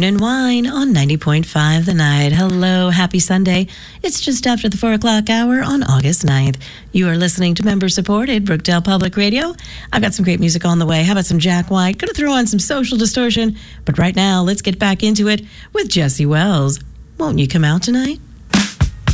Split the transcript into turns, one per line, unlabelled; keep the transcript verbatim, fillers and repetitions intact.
Beer and Wine on ninety point five The Night. Hello, happy Sunday. It's just after the four o'clock hour on August ninth. You are listening to member-supported Brookdale Public Radio. I've got some great music on the way. How about some Jack White? Gonna throw on some Social Distortion. But right now, let's get back into it with Jesse Wells. Won't you come out tonight?